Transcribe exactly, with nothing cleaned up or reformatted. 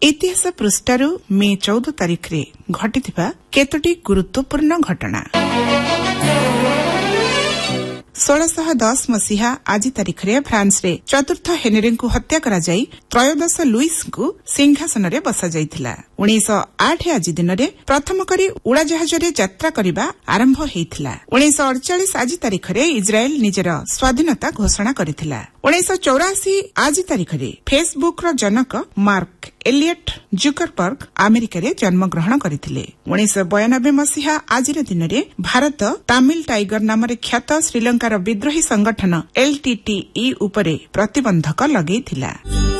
इतिहास पृष्ठारू मे चौदह तारिख रे घटिथिबा केतोटी गुरुत्वपूर्ण घटना। षोलशह दस मसीहा आज तारिख रे फ्रांस रे चतुर्थ हेनरी को हत्या करा जाई त्रयोदश लुईस को सिंहासन रे बसा जाइथिला। उन्नीस आठ आज दिन रे प्रथम करी उड़ाजहाज रे यात्रा करिबा आरंभ हेइथिला। उन्नीस अड़चाश आज तारिख रे इजराइल निजर स्वाधीनता घोषणा करिथिला। उन्नीस चौरासी आज तारिख रे फेसबुक रो जनक मार्क एलियट जुकरबर्ग अमेरिका रे जन्म ग्रहण करथिले। उन्नीस बयानबे मसीहा आज दिन रे भारत तामिल टाइगर नाम रे ख्यात श्रीलंकार विद्रोही संगठन एलटीटीई उपरे प्रतिबंधक लगेइथिला।